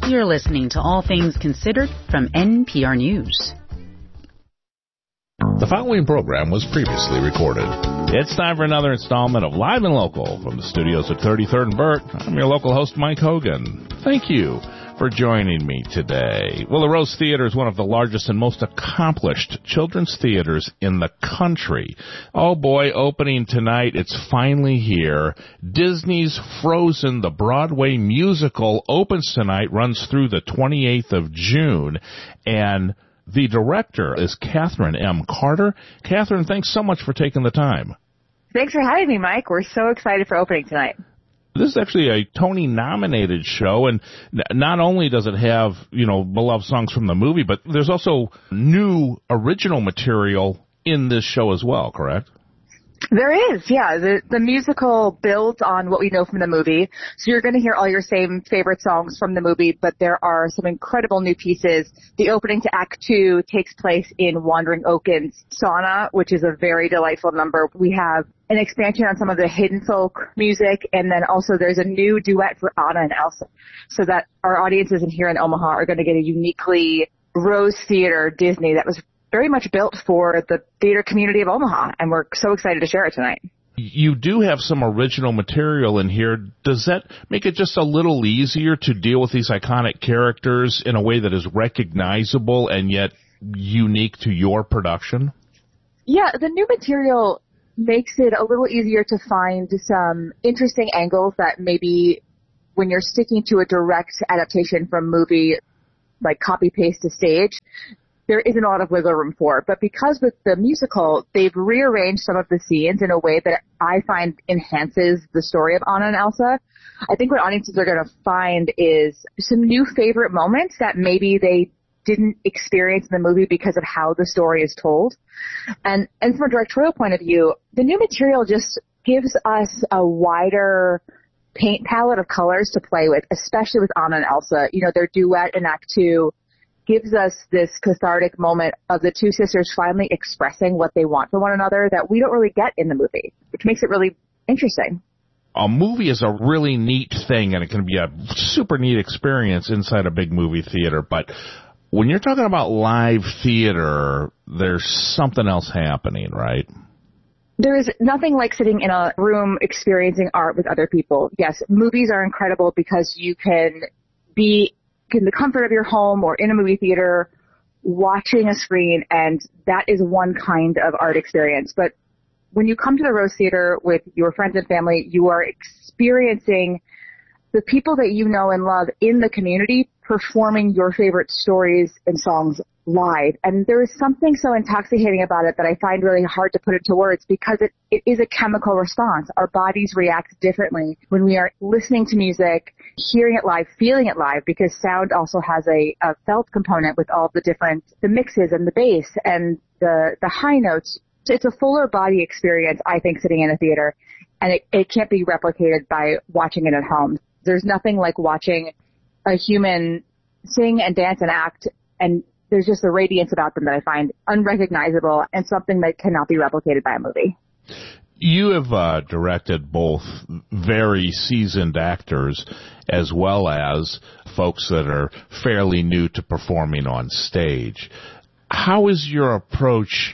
You're listening to All Things Considered from NPR News. The following program was previously recorded. It's time for another installment of Live and Local from the studios at 33rd and Burt. I'm your local host, Mike Hogan. Thank you for joining me today. Well, the Rose Theater is one of the largest and most accomplished children's theaters in the country. Oh boy, opening tonight, it's finally here. Disney's Frozen, the Broadway musical, opens tonight, runs through the 28th of June, and the director is Catherine M. Carter. Catherine, thanks so much for taking the time. Thanks for having me, Mike. We're so excited for opening tonight. This is actually a Tony-nominated show, and not only does it have, beloved songs from the movie, but there's also new original material in this show as well, correct? There is, yeah. The musical builds on what we know from the movie. So you're going to hear all your same favorite songs from the movie, but there are some incredible new pieces. The opening to Act 2 takes place in Wandering Oaken's sauna, which is a very delightful number. We have an expansion on some of the hidden folk music, and then also there's a new duet for Anna and Elsa, so that our audiences here in Omaha are going to get a uniquely Rose Theater Disney that was very much built for the theater community of Omaha, and we're so excited to share it tonight. You do have some original material in here. Does that make it just a little easier to deal with these iconic characters in a way that is recognizable and yet unique to your production? Yeah, the new material makes it a little easier to find some interesting angles that maybe when you're sticking to a direct adaptation from movie, like copy-paste to stage, there isn't a lot of wiggle room for. But because with the musical, they've rearranged some of the scenes in a way that I find enhances the story of Anna and Elsa. I think what audiences are going to find is some new favorite moments that maybe they didn't experience in the movie because of how the story is told. And from a directorial point of view, the new material just gives us a wider paint palette of colors to play with, especially with Anna and Elsa. Their duet in Act 2 gives us this cathartic moment of the two sisters finally expressing what they want for one another that we don't really get in the movie, which makes it really interesting. A movie is a really neat thing, and it can be a super neat experience inside a big movie theater, but when you're talking about live theater, there's something else happening, right? There is nothing like sitting in a room experiencing art with other people. Yes, movies are incredible because you can be in the comfort of your home or in a movie theater watching a screen, and that is one kind of art experience. But when you come to the Rose Theater with your friends and family, you are experiencing the people that you know and love in the community performing your favorite stories and songs live. And there is something so intoxicating about it that I find really hard to put into words because it is a chemical response. Our bodies react differently when we are listening to music, hearing it live, feeling it live, because sound also has a felt component with all the mixes and the bass and the high notes. So it's a fuller body experience, I think, sitting in a theater, and it can't be replicated by watching it at home. There's nothing like watching a human sing and dance and act, and there's just a radiance about them that I find unrecognizable and something that cannot be replicated by a movie. You have directed both very seasoned actors as well as folks that are fairly new to performing on stage. How is your approach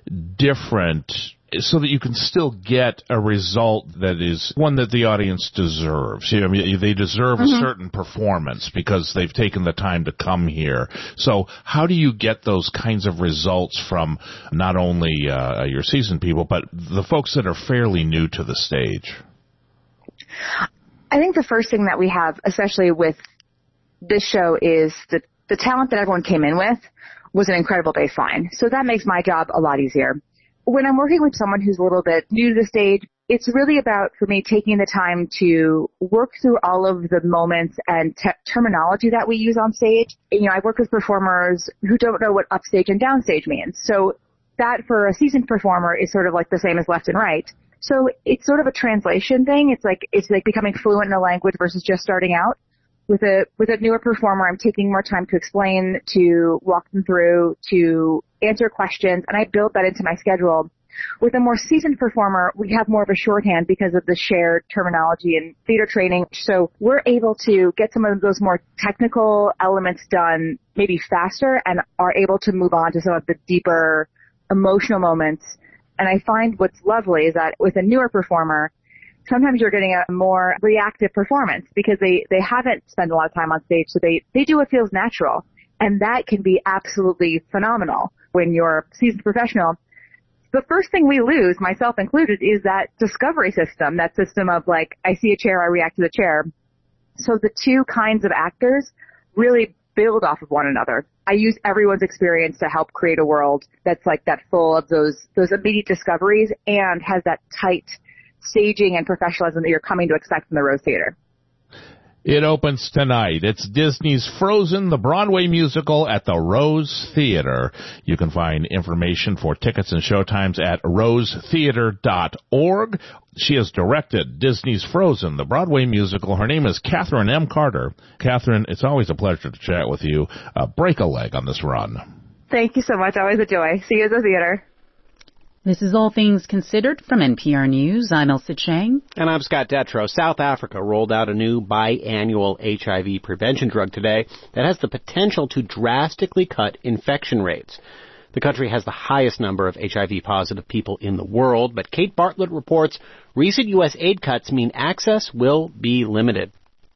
different so that you can still get a result that is one that the audience deserves? They deserve a certain performance because they've taken the time to come here. So how do you get those kinds of results from not only your seasoned people, but the folks that are fairly new to the stage? I think the first thing that we have, especially with this show, is the talent that everyone came in with was an incredible baseline. So that makes my job a lot easier. When I'm working with someone who's a little bit new to the stage, it's really about, for me, taking the time to work through all of the moments and terminology that we use on stage. I work with performers who don't know what upstage and downstage means. So that, for a seasoned performer, is sort of like the same as left and right. So it's sort of a translation thing. It's like becoming fluent in a language versus just starting out. With a newer performer, I'm taking more time to explain, to walk them through, to answer questions, and I build that into my schedule. With a more seasoned performer, we have more of a shorthand because of the shared terminology and theater training. So we're able to get some of those more technical elements done maybe faster and are able to move on to some of the deeper emotional moments. And I find what's lovely is that with a newer performer, sometimes you're getting a more reactive performance because they haven't spent a lot of time on stage, so they do what feels natural. And that can be absolutely phenomenal when you're a seasoned professional. The first thing we lose, myself included, is that discovery system, that system of like, I see a chair, I react to the chair. So the two kinds of actors really build off of one another. I use everyone's experience to help create a world that's like that, full of those immediate discoveries and has that tight staging and professionalism that you're coming to expect from the Rose Theater. It opens tonight. It's Disney's Frozen, the Broadway musical at the Rose Theater. You can find information for tickets and showtimes at rosetheater.org. She has directed Disney's Frozen, the Broadway musical. Her name is Catherine M. Carter. Catherine, it's always a pleasure to chat with you. Break a leg on this run. Thank you so much. Always a joy. See you at the theater. This is All Things Considered from NPR News. I'm Elsa Chang. And I'm Scott Detrow. South Africa rolled out a new biannual HIV prevention drug today that has the potential to drastically cut infection rates. The country has the highest number of HIV-positive people in the world, but Kate Bartlett reports recent U.S. aid cuts mean access will be limited.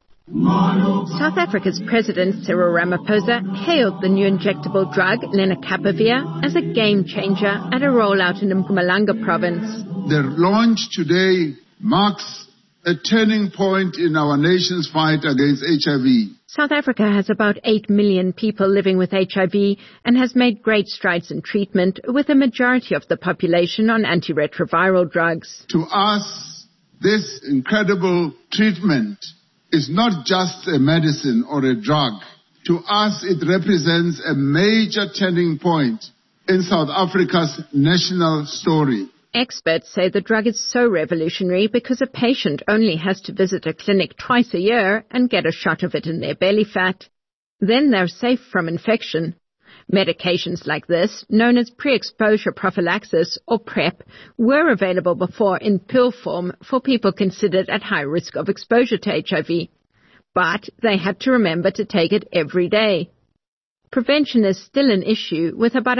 South Africa's President Cyril Ramaphosa hailed the new injectable drug, lenacapavir, as a game changer at a rollout in Mpumalanga province. The launch today marks a turning point in our nation's fight against HIV. South Africa has about 8 million people living with HIV and has made great strides in treatment, with a majority of the population on antiretroviral drugs. To us, this incredible treatment is not just a medicine or a drug. To us, it represents a major turning point in South Africa's national story. Experts say the drug is so revolutionary because a patient only has to visit a clinic twice a year and get a shot of it in their belly fat. Then they're safe from infection. Medications like this, known as pre-exposure prophylaxis or PrEP, were available before in pill form for people considered at high risk of exposure to HIV. But they had to remember to take it every day. Prevention is still an issue, with about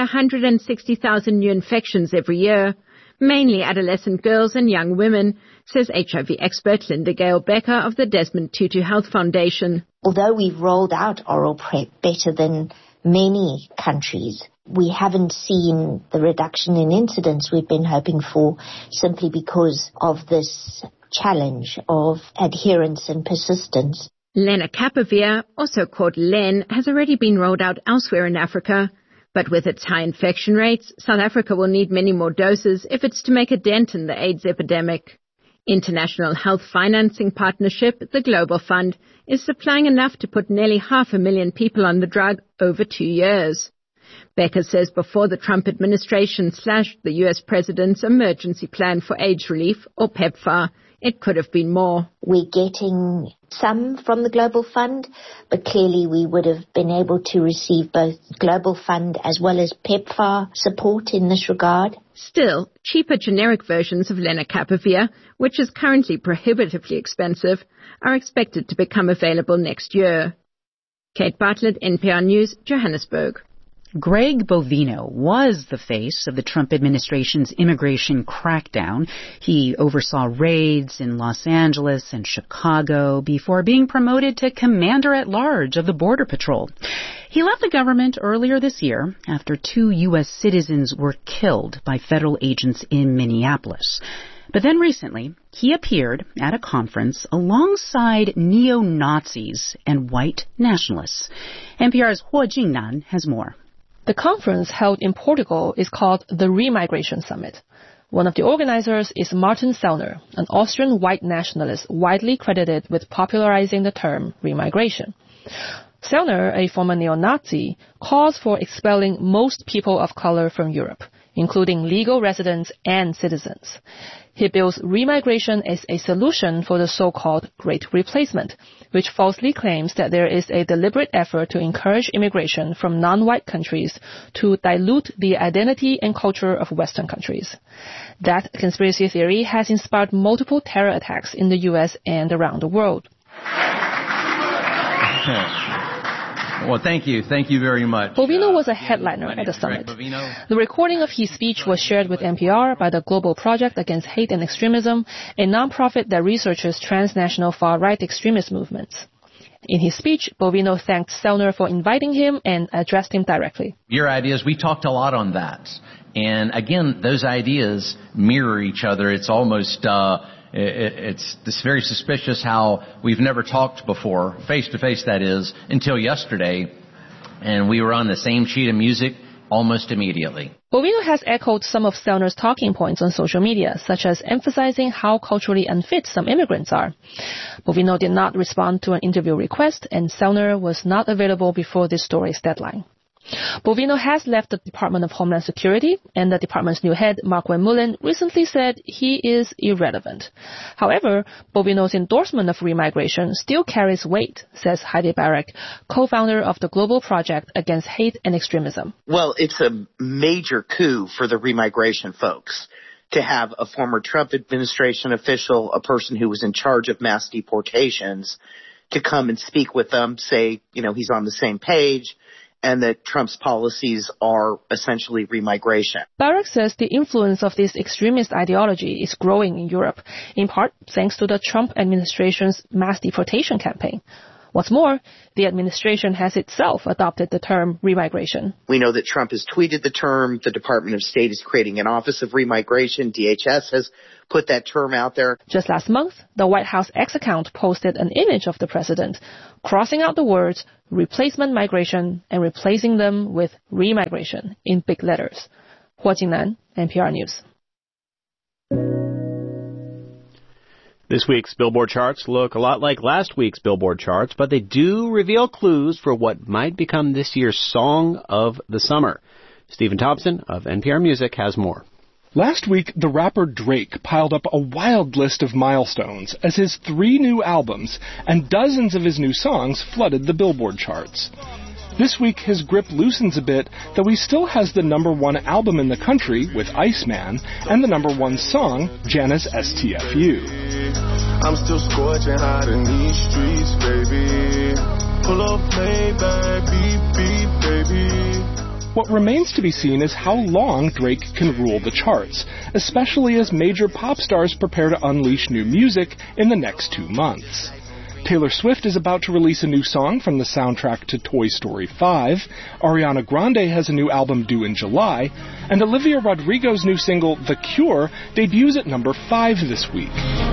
160,000 new infections every year, mainly adolescent girls and young women, says HIV expert Linda Gale Becker of the Desmond Tutu Health Foundation. Although we've rolled out oral PrEP better than many countries, we haven't seen the reduction in incidence we've been hoping for, simply because of this challenge of adherence and persistence. Lenacapavir, also called LEN, has already been rolled out elsewhere in Africa. But with its high infection rates, South Africa will need many more doses if it's to make a dent in the AIDS epidemic. International Health Financing Partnership, the Global Fund, is supplying enough to put nearly 500,000 people on the drug over 2 years. Becker says before the Trump administration slashed the U.S. president's Emergency Plan for AIDS Relief, or PEPFAR, it could have been more. We're getting some from the Global Fund, but clearly we would have been able to receive both Global Fund as well as PEPFAR support in this regard. Still, cheaper generic versions of lenacapavir, which is currently prohibitively expensive, are expected to become available next year. Kate Bartlett, NPR News, Johannesburg. Greg Bovino was the face of the Trump administration's immigration crackdown. He oversaw raids in Los Angeles and Chicago before being promoted to commander-at-large of the Border Patrol. He left the government earlier this year after 2 U.S. citizens were killed by federal agents in Minneapolis. But then recently, he appeared at a conference alongside neo-Nazis and white nationalists. NPR's Huo Jingnan has more. The conference held in Portugal is called the Remigration Summit. One of the organizers is Martin Sellner, an Austrian white nationalist widely credited with popularizing the term remigration. Sellner, a former neo-Nazi, calls for expelling most people of color from Europe, including legal residents and citizens. He bills remigration as a solution for the so-called Great Replacement, which falsely claims that there is a deliberate effort to encourage immigration from non-white countries to dilute the identity and culture of Western countries. That conspiracy theory has inspired multiple terror attacks in the U.S. and around the world. Well, thank you. Thank you very much. Bovino was a headliner at the summit. The recording of his speech was shared with NPR by the Global Project Against Hate and Extremism, a nonprofit that researches transnational far-right extremist movements. In his speech, Bovino thanked Sellner for inviting him and addressed him directly. Your ideas, we talked a lot on that. And again, those ideas mirror each other. It's almost... It's very suspicious how we've never talked before, face-to-face that is, until yesterday, and we were on the same sheet of music almost immediately. Bovino has echoed some of Sellner's talking points on social media, such as emphasizing how culturally unfit some immigrants are. Bovino did not respond to an interview request, and Sellner was not available before this story's deadline. Bovino has left the Department of Homeland Security, and the department's new head, Mark-Wen Mullen, recently said he is irrelevant. However, Bovino's endorsement of remigration still carries weight, says Heidi Barak, co-founder of the Global Project Against Hate and Extremism. Well, it's a major coup for the remigration folks to have a former Trump administration official, a person who was in charge of mass deportations, to come and speak with them, say, he's on the same page, and that Trump's policies are essentially remigration. Barak says the influence of this extremist ideology is growing in Europe, in part thanks to the Trump administration's mass deportation campaign. What's more, the administration has itself adopted the term remigration. We know that Trump has tweeted the term. The Department of State is creating an Office of Remigration. DHS has put that term out there. Just last month, the White House X account posted an image of the president, crossing out the words replacement migration and replacing them with remigration in big letters. Hua Jingnan, NPR News. This week's Billboard charts look a lot like last week's Billboard charts, but they do reveal clues for what might become this year's Song of the Summer. Stephen Thompson of NPR Music has more. Last week, the rapper Drake piled up a wild list of milestones as his 3 new albums and dozens of his new songs flooded the Billboard charts. This week, his grip loosens a bit, though he still has the #1 album in the country with Iceman and the #1 song, Jana's STFU. I'm still scorching hot in these streets, baby. Pull up, Maybach, beep, beep, baby. What remains to be seen is how long Drake can rule the charts, especially as major pop stars prepare to unleash new music in the next 2 months. Taylor Swift is about to release a new song from the soundtrack to Toy Story 5, Ariana Grande has a new album due in July, and Olivia Rodrigo's new single, The Cure, debuts at #5 this week.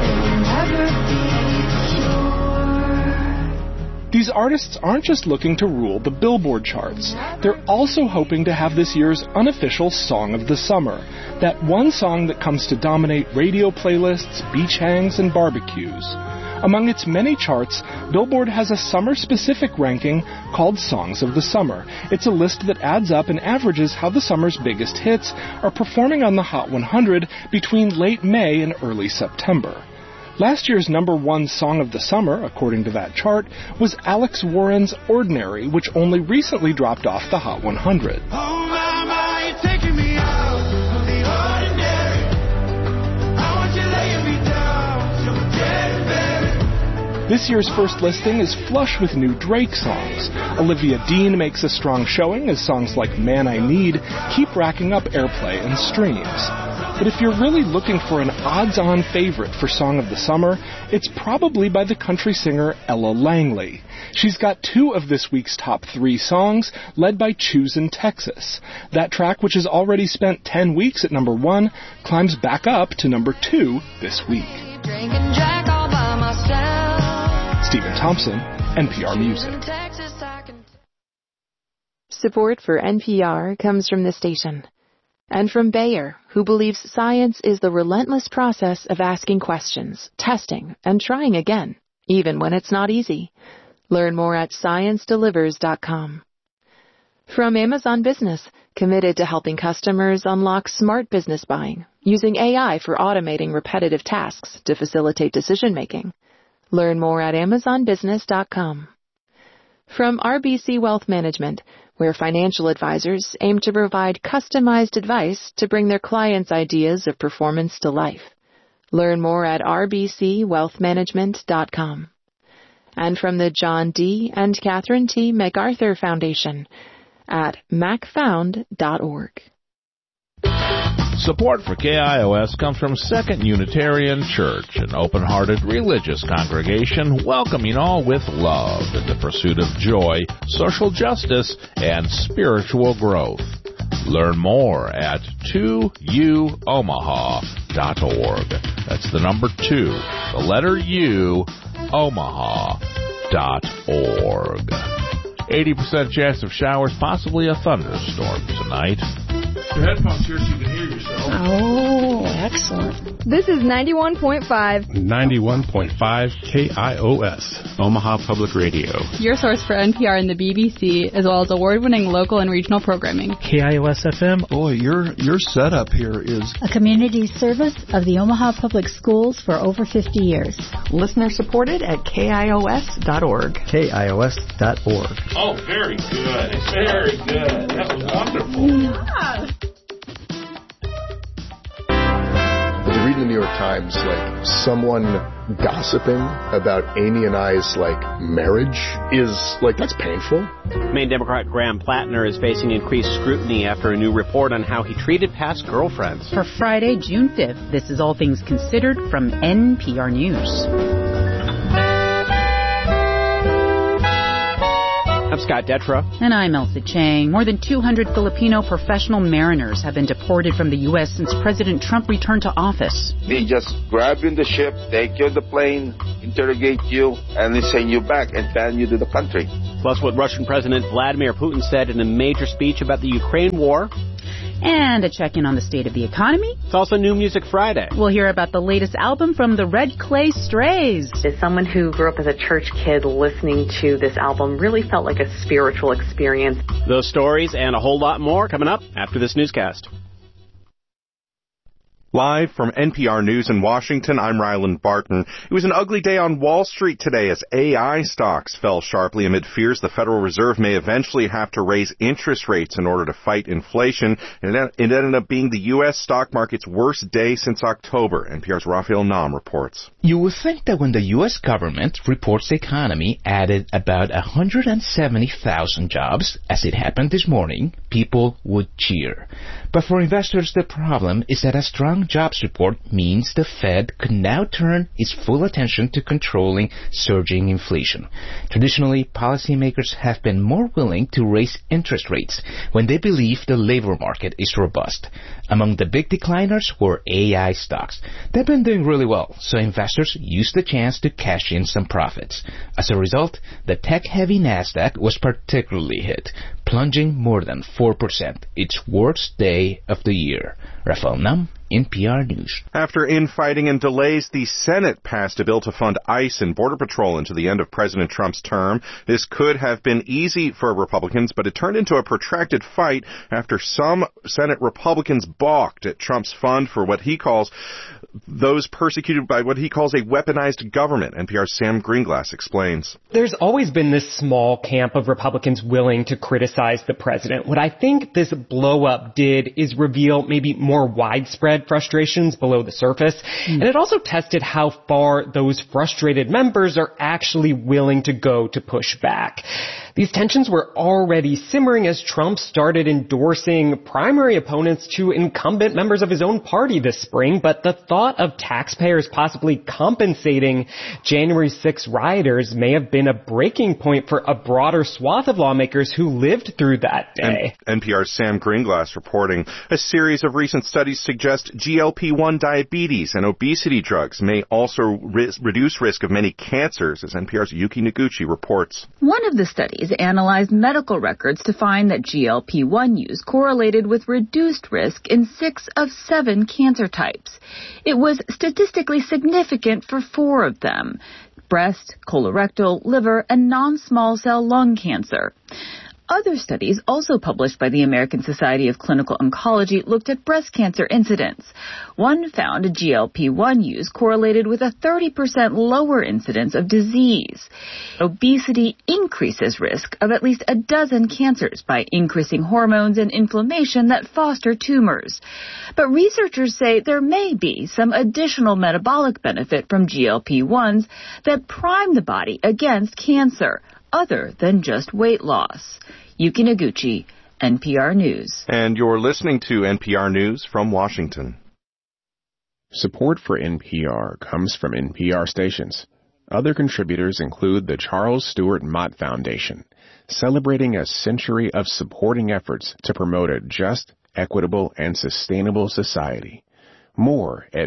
These artists aren't just looking to rule the Billboard charts. They're also hoping to have this year's unofficial Song of the Summer, that one song that comes to dominate radio playlists, beach hangs, and barbecues. Among its many charts, Billboard has a summer-specific ranking called Songs of the Summer. It's a list that adds up and averages how the summer's biggest hits are performing on the Hot 100 between late May and early September. Last year's #1 Song of the Summer, according to that chart, was Alex Warren's Ordinary, which only recently dropped off the Hot 100. Oh, mama, you're taking me out of the ordinary. I want you laying me down to a dead bed. This year's first listing is flush with new Drake songs. Olivia Dean makes a strong showing as songs like Man I Need keep racking up airplay and streams. But if you're really looking for an odds-on favorite for Song of the Summer, it's probably by the country singer Ella Langley. She's got 2 of this week's top 3 songs, led by Choosin' Texas. That track, which has already spent 10 weeks at #1, climbs back up to #2 this week. Stephen Thompson, NPR Music. Support for NPR comes from the station. And from Bayer, who believes science is the relentless process of asking questions, testing, and trying again, even when it's not easy. Learn more at ScienceDelivers.com. From Amazon Business, committed to helping customers unlock smart business buying. using AI for automating repetitive tasks to facilitate decision-making. Learn more at AmazonBusiness.com. From RBC Wealth Management, where financial advisors aim to provide customized advice to bring their clients' ideas of performance to life. Learn more at rbcwealthmanagement.com. And from the John D. and Catherine T. MacArthur Foundation at macfound.org. Support for KIOS comes from Second Unitarian Church, an open-hearted religious congregation welcoming all with love in the pursuit of joy, social justice, and spiritual growth. Learn more at 2uomaha.org. That's the number 2, the letter U, omaha.org. 80% chance of showers, possibly a thunderstorm tonight. Your headphones here so you can hear yourself. Oh, excellent. This is 91.5. 91.5 KIOS, Omaha Public Radio. Your source for NPR and the BBC, as well as award-winning local and regional programming. KIOS-FM. Boy, your setup here is a community service of the Omaha Public Schools for over 50 years. Listener supported at KIOS.org. KIOS.org. Oh, very good. Very good. That was wonderful. Yeah. Did you read in the New York Times, someone gossiping about Amy and I's, marriage is, that's painful? Maine Democrat Graham Plattner is facing increased scrutiny after a new report on how he treated past girlfriends. For Friday, June 5th, this is All Things Considered from NPR News. I'm Scott Detra. And I'm Elsa Chang. More than 200 Filipino professional mariners have been deported from the U.S. since President Trump returned to office. They just grab you in the ship, take you on the plane, interrogate you, and they send you back and ban you to the country. Plus what Russian President Vladimir Putin said in a major speech about the Ukraine war. And a check-in on the state of the economy. It's also New Music Friday. We'll hear about the latest album from the Red Clay Strays. As someone who grew up as a church kid, listening to this album really felt like a spiritual experience. Those stories and a whole lot more coming up after this newscast. Live from NPR News in Washington, I'm Ryland Barton. It was an ugly day on Wall Street today as AI stocks fell sharply amid fears the Federal Reserve may eventually have to raise interest rates in order to fight inflation. And it ended up being the U.S. stock market's worst day since October. NPR's Raphael Nam reports. You would think that when the U.S. government reports the economy added about 170,000 jobs, as it happened this morning, people would cheer. But for investors, the problem is that a strong jobs report means the Fed could now turn its full attention to controlling surging inflation. Traditionally, policymakers have been more willing to raise interest rates when they believe the labor market is robust. Among the big decliners were AI stocks. They've been doing really well, so investors used the chance to cash in some profits. As a result, the tech-heavy NASDAQ was particularly hit, plunging more than 4%, its worst day of the year. Raphael Nam, NPR News. After infighting and delays, the Senate passed a bill to fund ICE and Border Patrol into the end of President Trump's term. This could have been easy for Republicans, but it turned into a protracted fight after some Senate Republicans balked at Trump's fund for what he calls those persecuted by what he calls a weaponized government. NPR's Sam Greenglass explains. There's always been this small camp of Republicans willing to criticize the president. What I think this blow-up did is reveal maybe more widespread frustrations below the surface, and it also tested how far those frustrated members are actually willing to go to push back. These tensions were already simmering as Trump started endorsing primary opponents to incumbent members of his own party this spring, but the thought of taxpayers possibly compensating January 6 rioters may have been a breaking point for a broader swath of lawmakers who lived through that day. NPR's Sam Greenglass reporting. A series of recent studies suggest GLP-1 diabetes and obesity drugs may also reduce risk of many cancers, as NPR's Yuki Noguchi reports. One of the studies analyzed medical records to find that GLP-1 use correlated with reduced risk in 6 of 7 cancer types. It was statistically significant for 4 of them: breast, colorectal, liver, and non-small cell lung cancer. Other studies, also published by the American Society of Clinical Oncology, looked at breast cancer incidence. One found GLP-1 use correlated with a 30% lower incidence of disease. Obesity increases risk of at least a dozen cancers by increasing hormones and inflammation that foster tumors. But researchers say there may be some additional metabolic benefit from GLP-1s that prime the body against cancer, other than just weight loss. Yuki Noguchi, NPR News. And you're listening to NPR News from Washington. Support for NPR comes from NPR stations. Other contributors include the Charles Stewart Mott Foundation, celebrating a century of supporting efforts to promote a just, equitable, and sustainable society. More at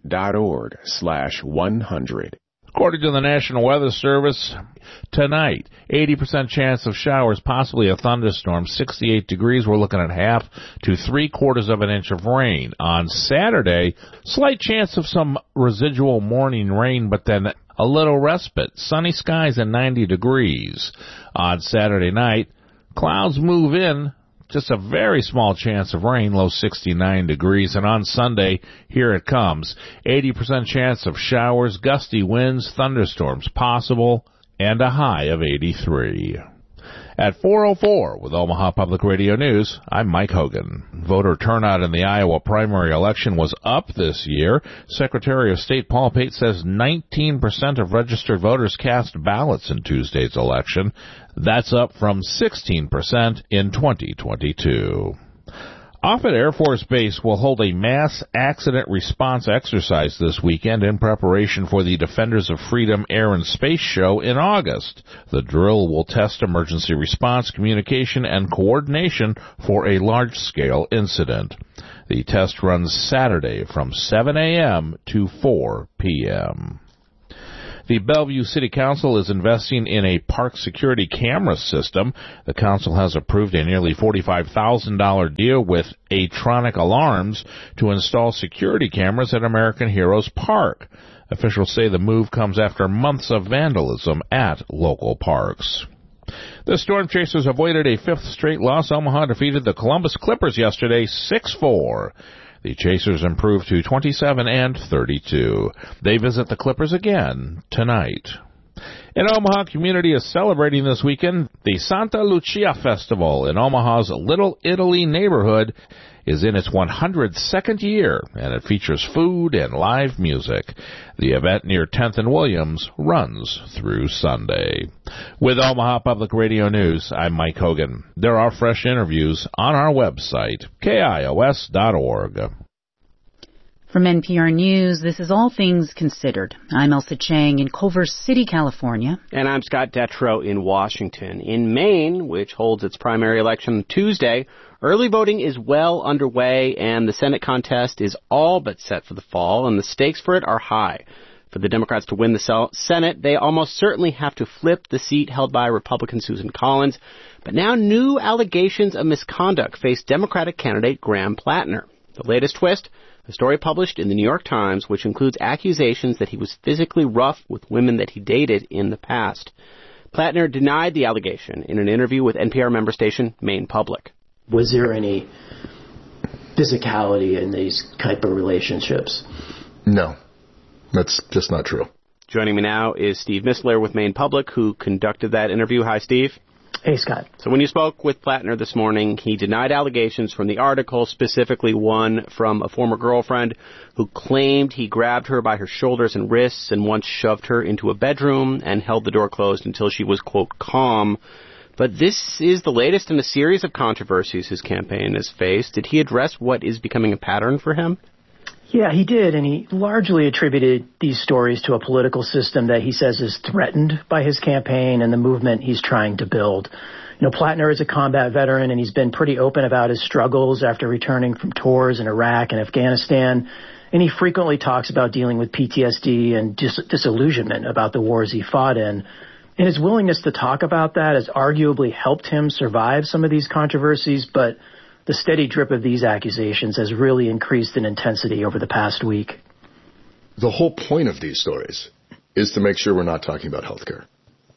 mott.org/100. According to the National Weather Service, tonight, 80% chance of showers, possibly a thunderstorm, 68 degrees. We're looking at half to 3/4 of an inch of rain. On Saturday, slight chance of some residual morning rain, but then a little respite. Sunny skies and 90 degrees. On Saturday night, clouds move in. Just a very small chance of rain, low 69 degrees. And on Sunday, here it comes. 80% chance of showers, gusty winds, thunderstorms possible, and a high of 83. At 4:04 with Omaha Public Radio News, I'm Mike Hogan. Voter turnout in the Iowa primary election was up this year. Secretary of State Paul Pate says 19% of registered voters cast ballots in Tuesday's election. That's up from 16% in 2022. Offutt Air Force Base will hold a mass accident response exercise this weekend in preparation for the Defenders of Freedom Air and Space Show in August. The drill will test emergency response, communication, and coordination for a large-scale incident. The test runs Saturday from 7 a.m. to 4 p.m. The Bellevue City Council is investing in a park security camera system. The council has approved a nearly $45,000 deal with Atronic Alarms to install security cameras at American Heroes Park. Officials say the move comes after months of vandalism at local parks. The Storm Chasers avoided a fifth straight loss. Omaha defeated the Columbus Clippers yesterday 6-4. The Chasers improved to 27-32. They visit the Clippers again tonight. An Omaha community is celebrating this weekend. The Santa Lucia Festival in Omaha's Little Italy neighborhood is in its 102nd year, and it features food and live music. The event near 10th and Williams runs through Sunday. With Omaha Public Radio News, I'm Mike Hogan. There are fresh interviews on our website, KIOS.org. From NPR News, this is All Things Considered. I'm Elsa Chang in Culver City, California. And I'm Scott Detrow in Washington. In Maine, which holds its primary election Tuesday, early voting is well underway, and the Senate contest is all but set for the fall, and the stakes for it are high. For the Democrats to win the Senate, they almost certainly have to flip the seat held by Republican Susan Collins. But now new allegations of misconduct face Democratic candidate Graham Plattner. The latest twist? A story published in the New York Times, which includes accusations that he was physically rough with women that he dated in the past. Plattner denied the allegation in an interview with NPR member station Maine Public. Was there any physicality in these type of relationships? No, that's just not true. Joining me now is Steve Mistler with Maine Public, who conducted that interview. Hi, Steve. Hey, Scott. So when you spoke with Plattner this morning, he denied allegations from the article, specifically one from a former girlfriend who claimed he grabbed her by her shoulders and wrists and once shoved her into a bedroom and held the door closed until she was, quote, calm. But this is the latest in a series of controversies his campaign has faced. Did he address what is becoming a pattern for him? Yeah, he did, and he largely attributed these stories to a political system that he says is threatened by his campaign and the movement he's trying to build. You know, Plattner is a combat veteran, and he's been pretty open about his struggles after returning from tours in Iraq and Afghanistan, and he frequently talks about dealing with PTSD and disillusionment about the wars he fought in. And his willingness to talk about that has arguably helped him survive some of these controversies, but the steady drip of these accusations has really increased in intensity over the past week. The whole point of these stories is to make sure we're not talking about healthcare.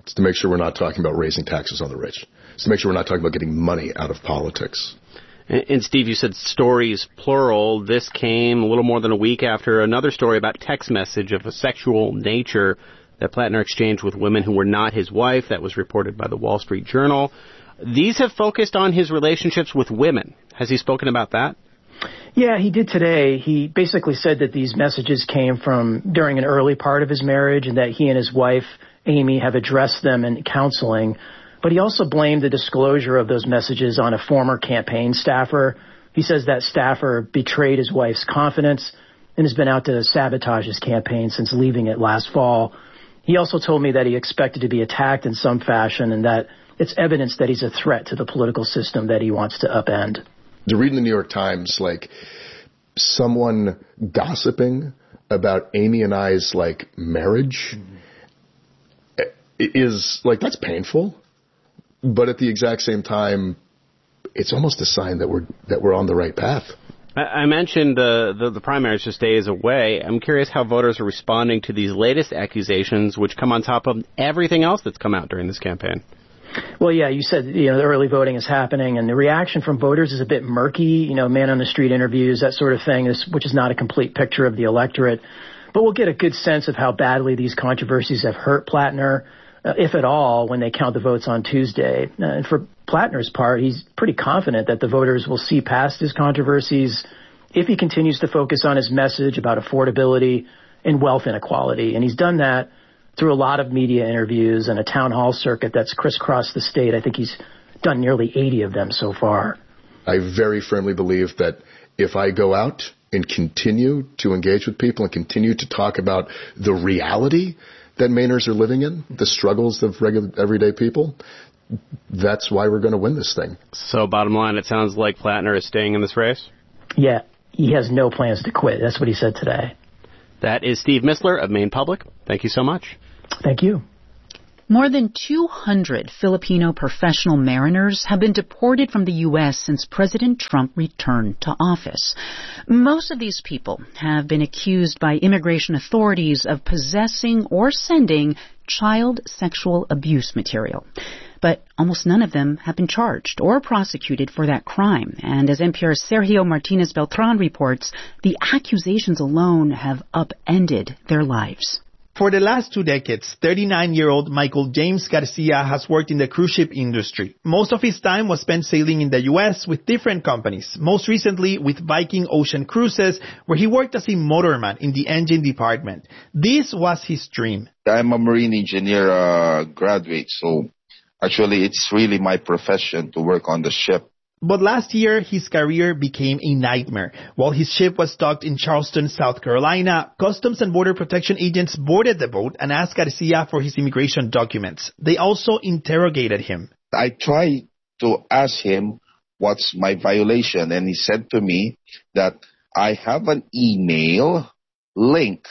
It's to make sure we're not talking about raising taxes on the rich. It's to make sure we're not talking about getting money out of politics. And Steve, you said stories plural. This came a little more than a week after another story about text message of a sexual nature that Plattner exchanged with women who were not his wife. That was reported by the Wall Street Journal. These have focused on his relationships with women. Has he spoken about that? Yeah, he did today. He basically said that these messages came from during an early part of his marriage and that he and his wife, Amy, have addressed them in counseling. But he also blamed the disclosure of those messages on a former campaign staffer. He says that staffer betrayed his wife's confidence and has been out to sabotage his campaign since leaving it last fall. He also told me that he expected to be attacked in some fashion and that it's evidence that he's a threat to the political system that he wants to upend. To read in the New York Times, like, someone gossiping about Amy and I's, like, marriage is, like, that's painful. But at the exact same time, it's almost a sign that we're on the right path. I mentioned the primaries just days away. I'm curious how voters are responding to these latest accusations, which come on top of everything else that's come out during this campaign. Well, yeah, you said, the early voting is happening, and the reaction from voters is a bit murky, man-on-the-street interviews, that sort of thing, which is not a complete picture of the electorate. But we'll get a good sense of how badly these controversies have hurt Plattner, if at all, when they count the votes on Tuesday. And for Plattner's part, he's pretty confident that the voters will see past his controversies if he continues to focus on his message about affordability and wealth inequality. And he's done that through a lot of media interviews and a town hall circuit that's crisscrossed the state. I think he's done nearly 80 of them so far. I very firmly believe that if I go out and continue to engage with people and continue to talk about the reality that Mainers are living in, the struggles of regular, everyday people, that's why we're going to win this thing. So bottom line, it sounds like Plattner is staying in this race? Yeah, he has no plans to quit. That's what he said today. That is Steve Mistler of Maine Public. Thank you so much. Thank you. More than 200 Filipino professional mariners have been deported from the U.S. since President Trump returned to office. Most of these people have been accused by immigration authorities of possessing or sending child sexual abuse material. But almost none of them have been charged or prosecuted for that crime. And as NPR's Sergio Martinez Beltran reports, the accusations alone have upended their lives. For the last 2 decades, 39-year-old Michael James Garcia has worked in the cruise ship industry. Most of his time was spent sailing in the U.S. with different companies, most recently with Viking Ocean Cruises, where he worked as a motorman in the engine department. This was his dream. I'm a marine engineer graduate, so actually it's really my profession to work on the ship. But last year, his career became a nightmare. While his ship was docked in Charleston, South Carolina, Customs and Border Protection agents boarded the boat and asked Garcia for his immigration documents. They also interrogated him. I tried to ask him what's my violation, and he said to me that I have an email link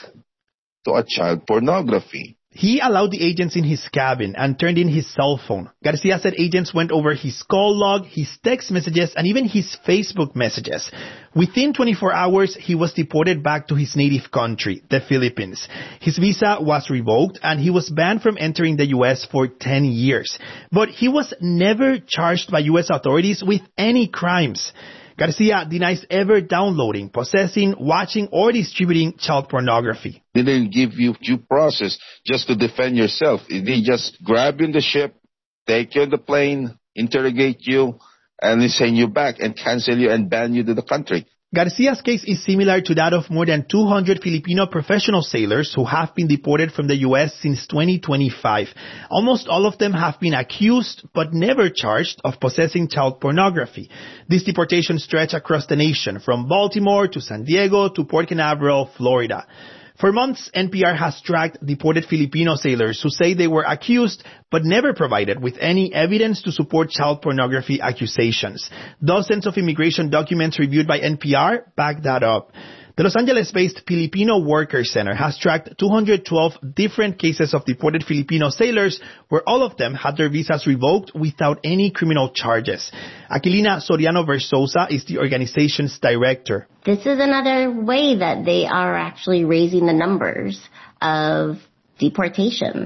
to a child pornography. He allowed the agents in his cabin and turned in his cell phone. Garcia said agents went over his call log, his text messages, and even his Facebook messages. Within 24 hours, he was deported back to his native country, the Philippines. His visa was revoked, and he was banned from entering the U.S. for 10 years. But he was never charged by U.S. authorities with any crimes. Garcia denies ever downloading, possessing, watching, or distributing child pornography. They didn't give you due process just to defend yourself. They just grab you in the ship, take you on the plane, interrogate you, and they send you back and cancel you and ban you to the country. Garcia's case is similar to that of more than 200 Filipino professional sailors who have been deported from the U.S. since 2025. Almost all of them have been accused but never charged of possessing child pornography. These deportations stretch across the nation, from Baltimore to San Diego to Port Canaveral, Florida. For months, NPR has tracked deported Filipino sailors who say they were accused but never provided with any evidence to support child pornography accusations. Dozens of immigration documents reviewed by NPR back that up. The Los Angeles-based Filipino Workers Center has tracked 212 different cases of deported Filipino sailors where all of them had their visas revoked without any criminal charges. Aquilina Soriano Versosa is the organization's director. This is another way that they are actually raising the numbers of deportations.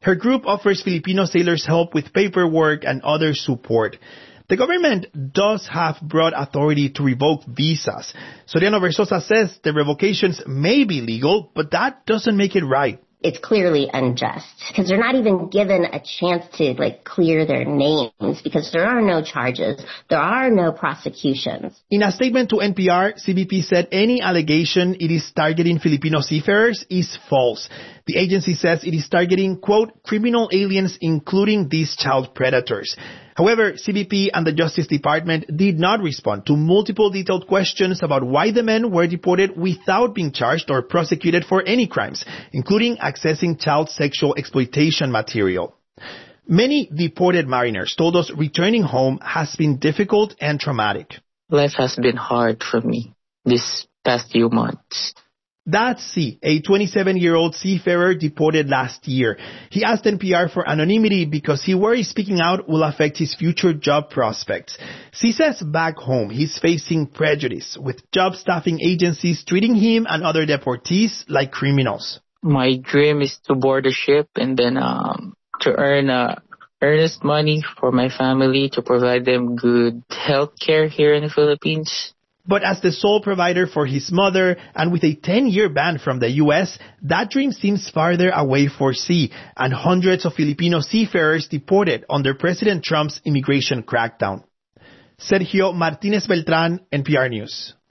Her group offers Filipino sailors help with paperwork and other support. The government does have broad authority to revoke visas. Soriano Versosa says the revocations may be legal, but that doesn't make it right. It's clearly unjust because they're not even given a chance to clear their names because there are no charges. There are no prosecutions. In a statement to NPR, CBP said any allegation it is targeting Filipino seafarers is false. The agency says it is targeting, quote, criminal aliens, including these child predators. However, CBP and the Justice Department did not respond to multiple detailed questions about why the men were deported without being charged or prosecuted for any crimes, including accessing child sexual exploitation material. Many deported mariners told us returning home has been difficult and traumatic. Life has been hard for me this past few months. That's C, a 27-year-old seafarer deported last year. He asked NPR for anonymity because he worries speaking out will affect his future job prospects. C says back home he's facing prejudice, with job staffing agencies treating him and other deportees like criminals. My dream is to board a ship and then to earn earnest money for my family to provide them good health care here in the Philippines. But as the sole provider for his mother and with a 10-year ban from the U.S., that dream seems farther away for C and hundreds of Filipino seafarers deported under President Trump's immigration crackdown. Sergio Martinez Beltran, NPR News.